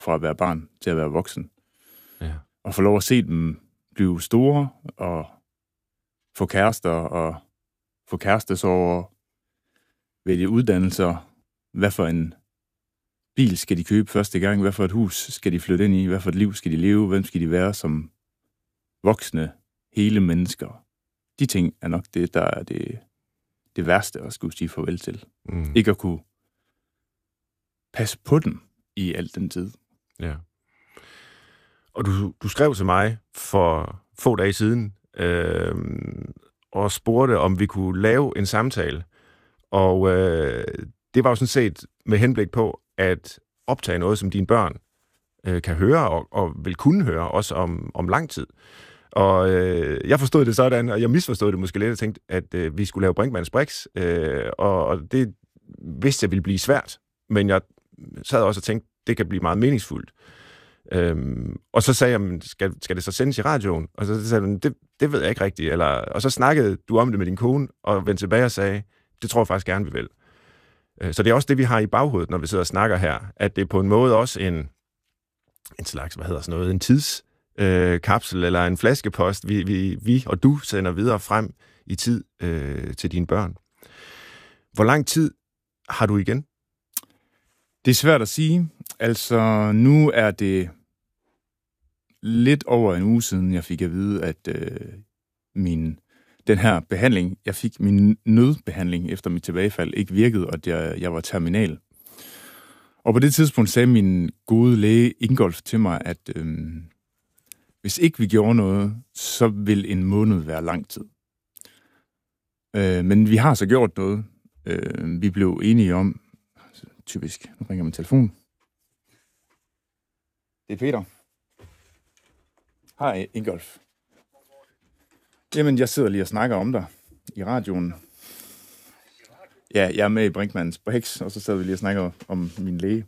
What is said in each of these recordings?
fra at være barn til at være voksen. Ja. Og få lov at se dem blive store, og få kærester, og få kærestesorger, vælge uddannelser, hvad for en bil skal de købe første gang, hvad for et hus skal de flytte ind i, hvad for et liv skal de leve, hvem skal de være som voksne, hele mennesker. De ting er nok det, der er det værste at skulle sige farvel til. Ikke at kunne passe på dem i al den tid. Ja. Og du skrev til mig for få dage siden, og spurgte, om vi kunne lave en samtale. Og det var jo sådan set med henblik på at optage noget, som dine børn kan høre, og vil kunne høre, også om lang tid. Og jeg forstod det sådan, og jeg misforstod det måske lidt, og tænkte, at vi skulle lave Brinkmanns Brix, og det vidste jeg ville blive svært. Men jeg sad også og tænkte, det kan blive meget meningsfuldt. Og så sagde jeg, skal det så sendes i radioen? Og så sagde hun, det ved jeg ikke rigtigt. Og så snakkede du om det med din kone, og vendte tilbage og sagde, det tror jeg faktisk gerne, vi vil. Så det er også det, vi har i baghovedet, når vi sidder og snakker her, at det er på en måde også en slags, en tidskapsel eller en flaskepost, vi og du sender videre frem i tid til dine børn. Hvor lang tid har du igen? Det er svært at sige. Altså, nu er det lidt over en uge siden, jeg fik at vide, at den her behandling, jeg fik min nødbehandling efter mit tilbagefald, ikke virkede, og at jeg var terminal. Og på det tidspunkt sagde min gode læge Ingolf til mig, at hvis ikke vi gjorde noget, så vil en måned være lang tid. Men vi har så gjort noget. Vi blev enige om, typisk, nu ringer min telefon. Det er Peter. Hej, Ingolf. Jamen, jeg sidder lige og snakker om dig i radioen. Ja, jeg er med i Brinkmanns Brix, og så sidder vi lige og snakker om min læge.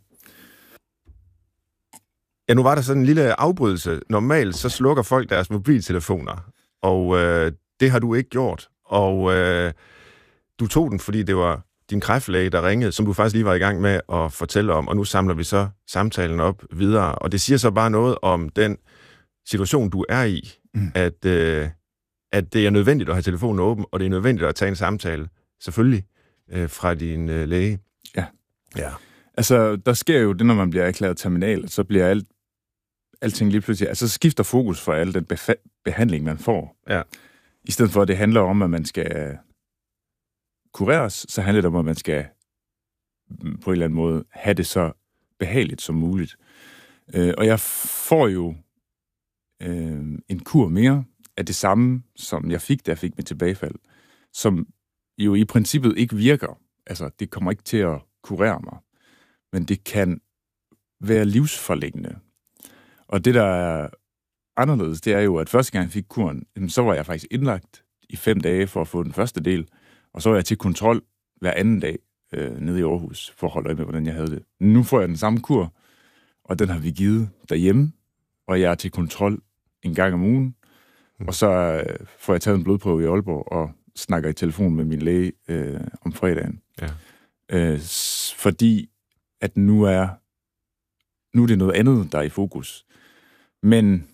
Ja, nu var der sådan en lille afbrydelse. Normalt så slukker folk deres mobiltelefoner, og det har du ikke gjort. Og du tog den, fordi det var din kræftlæge, der ringede, som du faktisk lige var i gang med at fortælle om, og nu samler vi så samtalen op videre. Og det siger så bare noget om den situation, du er i, at det er nødvendigt at have telefonen åben, og det er nødvendigt at tage en samtale, selvfølgelig, fra din læge. Ja. Altså, der sker jo det, når man bliver erklæret terminal, så bliver alting lige pludselig, altså så skifter fokus for al den behandling, man får. Ja. I stedet for, at det handler om, at man skal kureres, så handler det om, at man skal på en eller anden måde have det så behageligt som muligt. Og jeg får jo en kur mere af det samme, som jeg fik, da jeg fik mit tilbagefald, som jo i princippet ikke virker. Altså, det kommer ikke til at kurere mig. Men det kan være livsforlængende. Og det, der er anderledes, det er jo, at første gang jeg fik kuren, så var jeg faktisk indlagt i 5 dage for at få den første del, og så var jeg til kontrol hver anden dag nede i Aarhus, for at holde øje med, hvordan jeg havde det. Nu får jeg den samme kur, og den har vi givet derhjemme, og jeg er til kontrol en gang om ugen, og så får jeg taget en blodprøve i Aalborg, og snakker i telefon med min læge om fredagen. Ja. Fordi at nu er det noget andet, der er i fokus. Men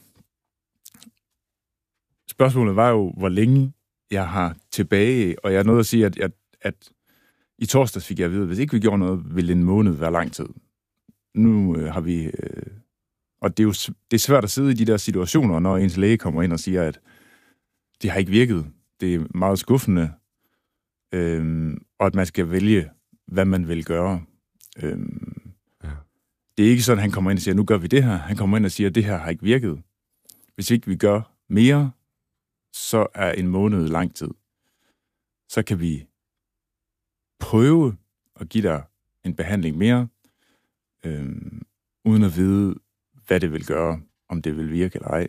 spørgsmålet var jo, hvor længe jeg har tilbage, og jeg er nødt at sige, at i torsdags fik jeg at vide, at hvis ikke vi gjorde noget, ville en måned være lang tid. Nu har vi... og det er svært at sidde i de der situationer, når ens læge kommer ind og siger, at det har ikke virket. Det er meget skuffende, og at man skal vælge, hvad man vil gøre. Det er ikke sådan, at han kommer ind og siger, nu gør vi det her. Han kommer ind og siger, at det her har ikke virket. Hvis ikke vi gør mere, så er en måned lang tid. Så kan vi prøve at give dig en behandling mere, uden at vide, hvad det vil gøre, om det vil virke eller ej.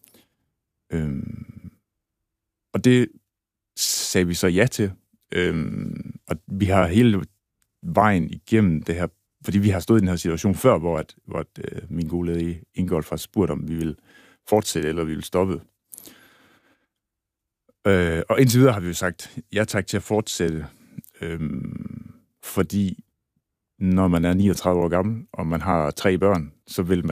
Og det sagde vi så ja til. Og vi har hele vejen igennem det her, fordi vi har stået i den her situation før, hvor min gode læge Ingolf har spurgt, om vi vil fortsætte, eller vi vil stoppe. Og indtil videre har vi jo sagt ja tak til at fortsætte, fordi når man er 39 år gammel, og man har 3 børn, så vil